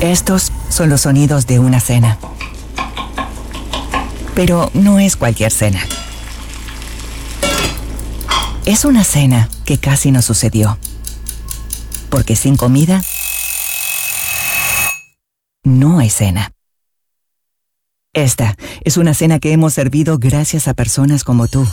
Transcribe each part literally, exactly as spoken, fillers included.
Estos son los sonidos de una cena. Pero no es cualquier cena. Es una cena que casi no sucedió. Porque sin comida, no hay cena. Esta es una cena que hemos servido gracias a personas como tú.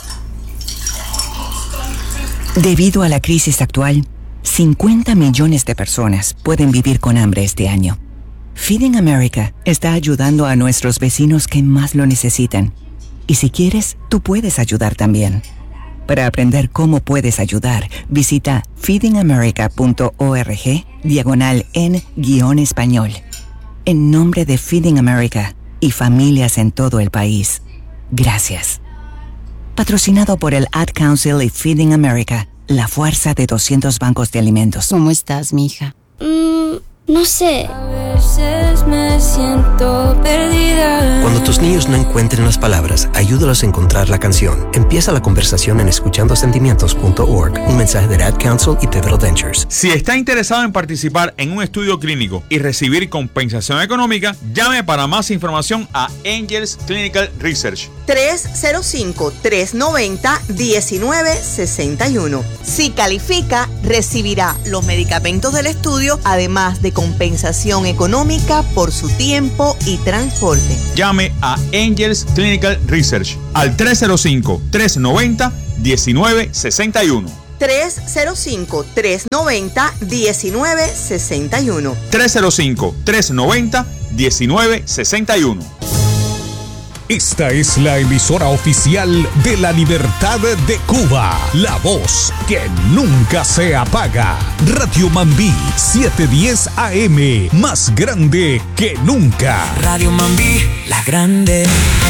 Debido a la crisis actual, cincuenta millones de personas pueden vivir con hambre este año. Feeding America está ayudando a nuestros vecinos que más lo necesitan. Y si quieres, tú puedes ayudar también. Para aprender cómo puedes ayudar, visita feedingamerica.org diagonal en guión español. En nombre de Feeding America y familias en todo el país, gracias. Patrocinado por el Ad Council y Feeding America, la fuerza de doscientos bancos de alimentos. ¿Cómo estás, mija? Mm, no sé. A veces me siento perdida. Cuando tus niños no encuentren las palabras, ayúdalos a encontrar la canción. Empieza la conversación en escuchando sentimientos punto org. Un mensaje de Ad Council y Pivotal Ventures. Si está interesado en participar en un estudio clínico y recibir compensación económica, llame para más información a Angels Clinical Research. tres cero cinco, tres nueve cero, uno nueve seis uno. Si califica, recibirá los medicamentos del estudio, además de compensación económica por su tiempo y transporte. Llame a Angels Clinical Research al tres cero cinco, tres nueve cero, uno nueve seis uno. tres cero cinco, tres nueve cero, uno nueve seis uno. tres cero cinco, tres nueve cero, uno nueve seis uno. Esta es la emisora oficial de la Libertad de Cuba, la voz que nunca se apaga. Radio Mambí setecientos diez A M, más grande que nunca. Radio Mambí, la grande.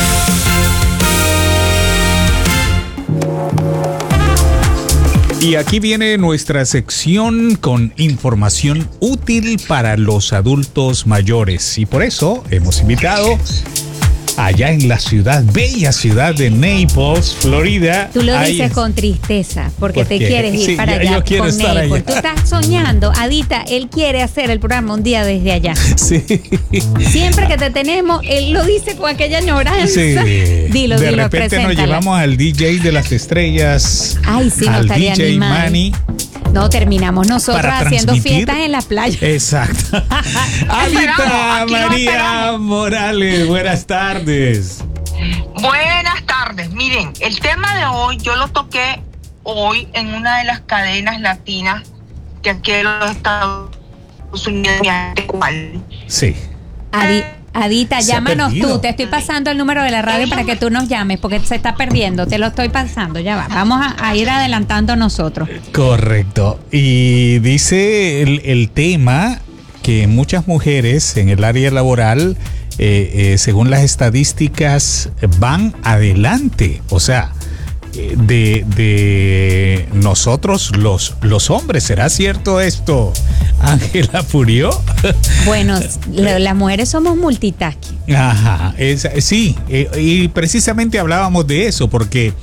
Y aquí viene nuestra sección con información útil para los adultos mayores. Y por eso hemos invitado allá en la ciudad, bella ciudad de Naples, Florida. Tú lo Ahí dices es. con tristeza, porque ¿Por te qué? quieres ir Sí, para yo- allá yo quiero con estar Naples. allá. Tú estás soñando, Adita, él quiere hacer el programa un día desde allá. Sí. Siempre que te tenemos, él lo dice con aquella añoranza. Sí. Dilo, de dilo, repente nos preséntala. llevamos al D J de las estrellas. Ay, sí, no al estaría D J ni mal. Manny. No, terminamos nosotros Para haciendo transmitir. fiestas en la playa. Exacto. Adita aquí nos María esperamos. Morales, buenas tardes. Buenas tardes. Miren, el tema de hoy yo lo toqué hoy en una de las cadenas latinas que aquí en los Estados Unidos me cual. Sí. Adi- Adita, Se ha llámanos perdido. tú. Te estoy pasando el número de la radio para que tú nos llames, porque se está perdiendo. Te lo estoy pasando. Ya va. Vamos a, a ir adelantando nosotros. Correcto. Y dice el, el tema que muchas mujeres en el área laboral, eh, eh, según las estadísticas, van adelante. O sea, eh, de, de nosotros los, los hombres. ¿Será cierto esto, Ángela Furió? Bueno, lo- las mujeres somos multitasking. Ajá, es- sí, eh, y precisamente hablábamos de eso porque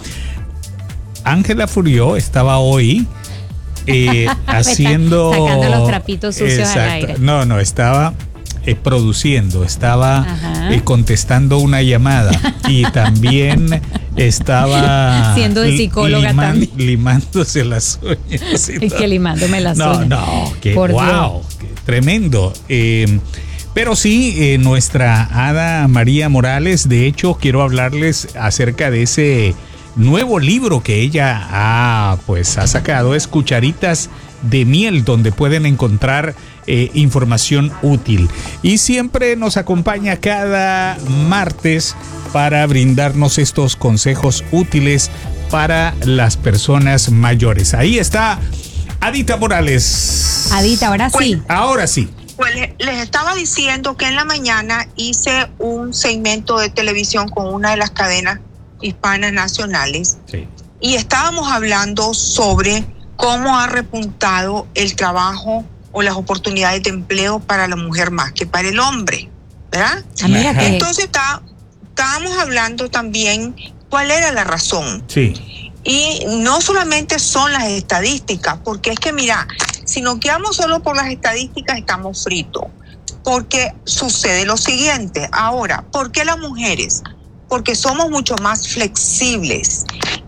Ángela Furió estaba hoy eh, haciendo... sacando los trapitos sucios al Exacto. aire. No, no, estaba eh, produciendo, estaba Ajá. eh, contestando una llamada y también estaba... Siendo de psicóloga también. limándose las uñas. y Es todo. que limándome las No, uñas. no, que Por wow, qué tremendo. Eh, pero sí, eh, nuestra hada María Morales, de hecho, quiero hablarles acerca de ese nuevo libro que ella ha, pues, ha sacado, es Cucharitas de Miel, donde pueden encontrar eh, información útil. Y siempre nos acompaña cada martes para brindarnos estos consejos útiles para las personas mayores. Ahí está Adita Morales. Adita, ahora sí. Ahora sí. Pues le- les estaba diciendo que en la mañana hice un segmento de televisión con una de las cadenas hispanas nacionales Sí. y estábamos hablando sobre cómo ha repuntado el trabajo o las oportunidades de empleo para la mujer más que para el hombre, ¿verdad? Ah, mira que Entonces está, estábamos hablando también cuál era la razón. Sí. Y no solamente son las estadísticas, porque es que mira, si nos guiamos solo por las estadísticas estamos fritos. porque sucede lo siguiente. Ahora, ¿por qué las mujeres? Porque somos mucho más flexibles.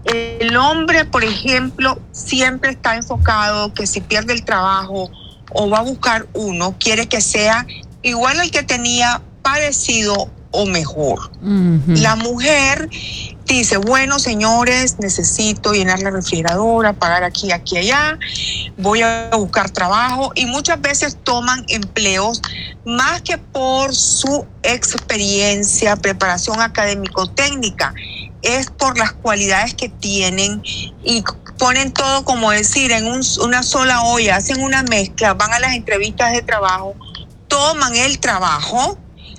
El hombre, por ejemplo, siempre está enfocado que si pierde el trabajo o va a buscar uno, quiere que sea igual al que tenía, parecido o mejor. Uh-huh. La mujer dice, bueno, señores, necesito llenar la refrigeradora, pagar aquí, aquí, allá, voy a buscar trabajo, y muchas veces toman empleos más que por su experiencia, preparación académico-técnica, es por las cualidades que tienen y ponen todo, como decir, en un, una sola olla, hacen una mezcla, van a las entrevistas de trabajo, toman el trabajo,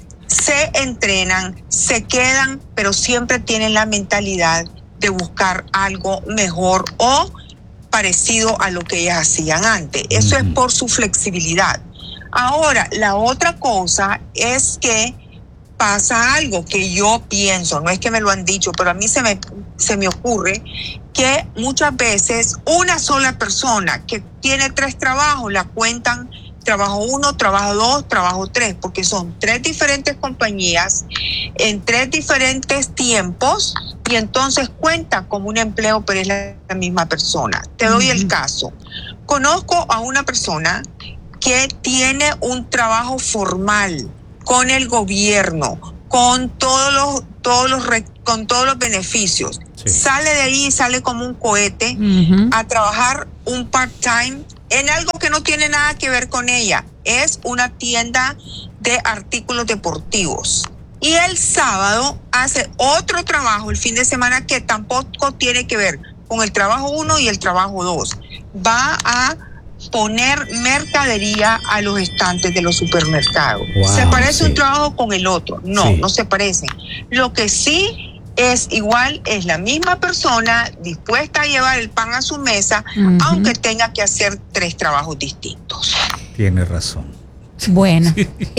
se entrenan, se quedan, pero siempre tienen la mentalidad de buscar algo mejor o parecido a lo que ellas hacían antes. Eso es por su flexibilidad. Ahora, la otra cosa es que pasa algo que yo pienso, no es que me lo han dicho, pero a mí se me, se me ocurre que muchas veces una sola persona que tiene tres trabajos la cuentan trabajo uno, trabajo dos, trabajo tres, porque son tres diferentes compañías en tres diferentes tiempos y entonces cuenta como un empleo, pero es la, la misma persona. Te doy uh-huh. el caso. Conozco a una persona que tiene un trabajo formal con el gobierno, con todos los, todos los, con todos los beneficios. Sí. Sale de ahí, sale como un cohete uh-huh. a trabajar un part-time en algo que no tiene nada que ver con ella. Es una tienda de artículos deportivos. Y el sábado hace otro trabajo el fin de semana que tampoco tiene que ver con el trabajo uno y el trabajo dos. Va a poner mercadería a los estantes de los supermercados. Wow, ¿se parece sí. un trabajo con el otro? No, sí. no se parecen. Lo que sí es igual, es la misma persona dispuesta a llevar el pan a su mesa, uh-huh. aunque tenga que hacer tres trabajos distintos. Tiene razón. Bueno,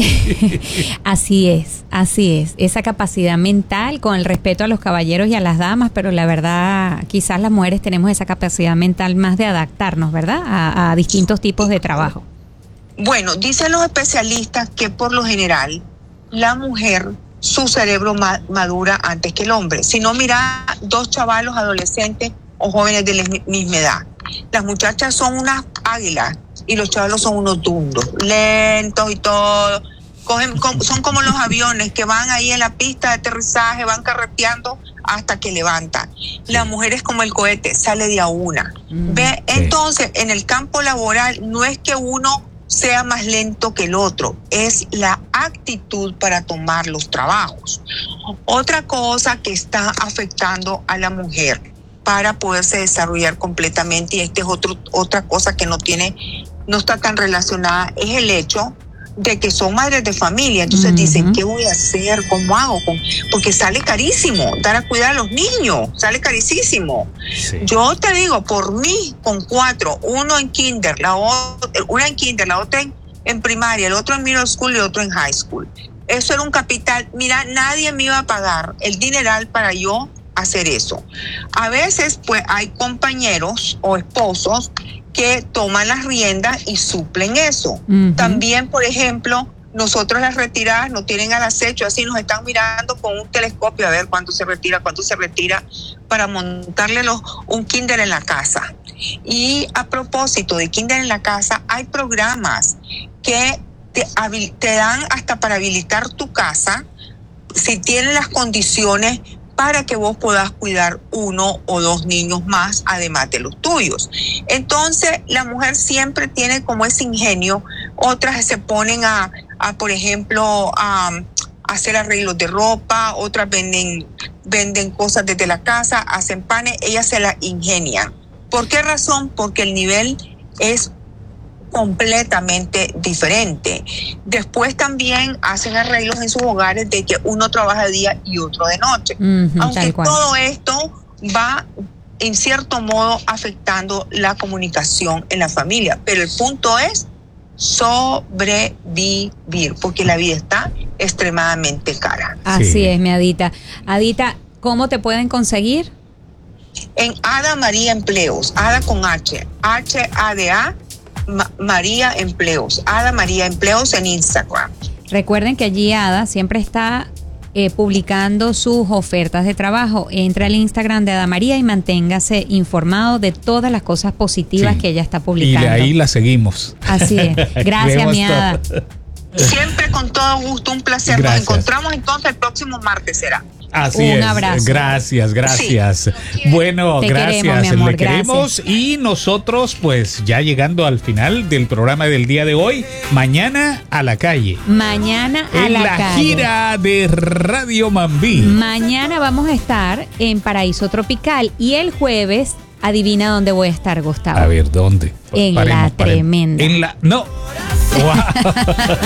así es, así es. Esa capacidad mental, con el respeto a los caballeros y a las damas, pero la verdad, quizás las mujeres tenemos esa capacidad mental más de adaptarnos, ¿verdad? A, a distintos tipos de trabajo. Bueno, dicen los especialistas que por lo general la mujer, su cerebro ma- madura antes que el hombre. Si no, mira dos chavalos adolescentes o jóvenes de la misma edad. Las muchachas son unas águilas y los chavalos son unos dundos, lentos y todo. Cogen, con, son como los aviones que van ahí en la pista de aterrizaje, van carreteando hasta que levantan. La mujer es como el cohete, sale de a una. Mm, ¿Ve? Sí. Entonces, en el campo laboral no es que uno sea más lento que el otro, es la actitud para tomar los trabajos. Otra cosa que está afectando a la mujer para poderse desarrollar completamente, y esta es otro, otra cosa que no tiene, no está tan relacionada, es el hecho de que son madres de familia. Entonces uh-huh. dicen, ¿qué voy a hacer? ¿Cómo hago? Porque sale carísimo dar a cuidar a los niños, sale carísimo. Sí. Yo te digo, por mí, con cuatro, uno en kinder, la otra, una en kinder, la otra en, en primaria, el otro en middle school y el otro en high school. Eso era un capital. Mira, nadie me iba a pagar el dineral para yo hacer eso. A veces, pues, hay compañeros o esposos que toman las riendas y suplen eso. Uh-huh. También, por ejemplo, nosotros las retiradas nos tienen al acecho, así nos están mirando con un telescopio a ver cuánto se retira, cuánto se retira, para montarle los, un kinder en la casa. Y a propósito de kinder en la casa, hay programas que te, te dan hasta para habilitar tu casa, si tienen las condiciones, para que vos puedas cuidar uno o dos niños más, además de los tuyos. Entonces, la mujer siempre tiene como ese ingenio. Otras se ponen a, a por ejemplo, a, a hacer arreglos de ropa, otras venden, venden cosas desde la casa, hacen panes, ellas se las ingenian. ¿Por qué razón? Porque el nivel es completamente diferente. Después también hacen arreglos en sus hogares de que uno trabaja de día y otro de noche. Uh-huh, aunque todo esto va en cierto modo afectando la comunicación en la familia, pero el punto es sobrevivir, porque la vida está extremadamente cara. Así sí. es, mi Adita. Adita, ¿cómo te pueden conseguir? En Ada María Empleos, Ada con H, H A D A Ma- María Empleos, Ada María Empleos en Instagram. Recuerden que allí Ada siempre está eh, publicando sus ofertas de trabajo. Entra al Instagram de Ada María y manténgase informado de todas las cosas positivas Sí. que ella está Y publicando. de ahí la seguimos. Así es. Gracias, Vemos mi Ada. todo. Siempre con todo gusto, un placer. Gracias. Nos encontramos entonces el próximo martes, será. Así Un es. abrazo. Gracias, gracias. Bueno, Te gracias. queremos, mi amor, Le queremos y nosotros pues ya llegando al final del programa del día de hoy, mañana a la calle. Mañana a En la, la, calle. gira de Radio Mambí. Mañana vamos a estar en Paraíso Tropical y el jueves, adivina dónde voy a estar, Gustavo. A ver, ¿dónde? En La Tremenda. En la no. Wow.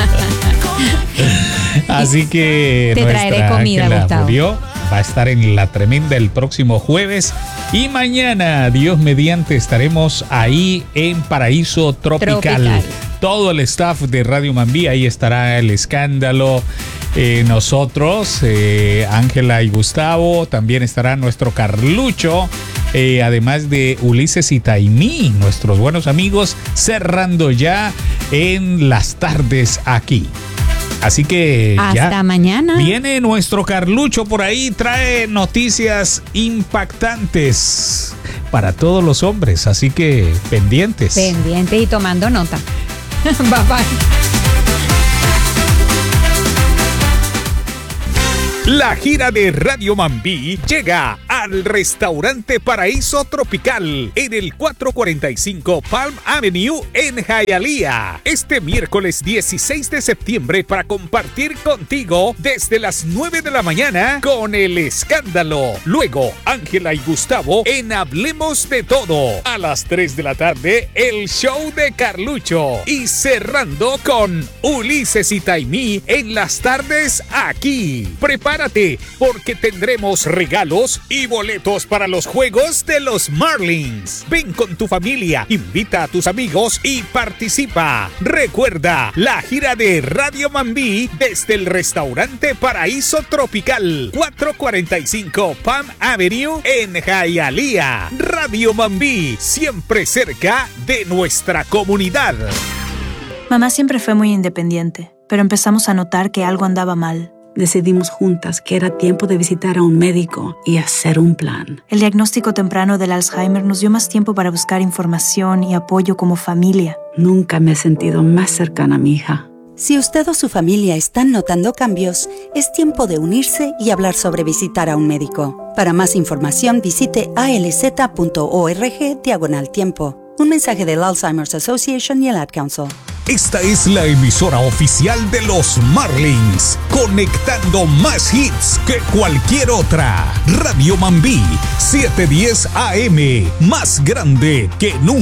Así que Te nuestra traeré comida, Ángela Gustavo. Murió va a estar en La Tremenda el próximo jueves y mañana, Dios mediante, estaremos ahí en Paraíso Tropical. Tropical. Todo el staff de Radio Mambí, ahí estará el escándalo. Eh, nosotros, eh, Ángela y Gustavo, también estará nuestro Carlucho, eh, además de Ulises y Taimí, nuestros buenos amigos, cerrando ya en las tardes aquí. Así que Hasta ya mañana. viene nuestro Carlucho por ahí, trae noticias impactantes para todos los hombres, así que pendientes. Pendiente y tomando nota. Bye bye. La gira de Radio Mambí llega al restaurante Paraíso Tropical en el cuatrocientos cuarenta y cinco Palm Avenue en Hialeah este miércoles dieciséis de septiembre para compartir contigo desde las nueve de la mañana con El Escándalo. Luego, Ángela y Gustavo en Hablemos de Todo. A las tres de la tarde, el show de Carlucho. Y cerrando con Ulises y Taimí en las tardes aquí. Prepárate porque tendremos regalos y boletos para los juegos de los Marlins. Ven con tu familia, invita a tus amigos y participa. Recuerda, la gira de Radio Mambí desde el restaurante Paraíso Tropical, cuatrocientos cuarenta y cinco Palm Avenue en Hialeah. Radio Mambí, siempre cerca de nuestra comunidad. Mamá siempre fue muy independiente, pero empezamos a notar que algo andaba mal. Decidimos juntas que era tiempo de visitar a un médico y hacer un plan. El diagnóstico temprano del Alzheimer nos dio más tiempo para buscar información y apoyo como familia. Nunca me he sentido más cercana a mi hija. Si usted o su familia están notando cambios, es tiempo de unirse y hablar sobre visitar a un médico. Para más información, visite alz.org diagonal tiempo. Un mensaje del Alzheimer's Association y el Ad Council. Esta es la emisora oficial de los Marlins, conectando más hits que cualquier otra. Radio Mambí, setecientos diez A M, más grande que nunca.